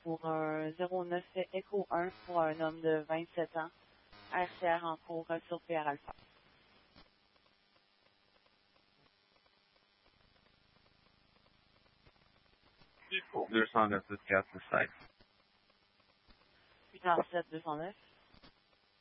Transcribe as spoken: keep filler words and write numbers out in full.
pour un zéro neuf Echo un pour un homme de vingt-sept ans, R C R en cours sur P R Alpha. deux cent neuf, quatre sept. huit cent sept deux cent neuf.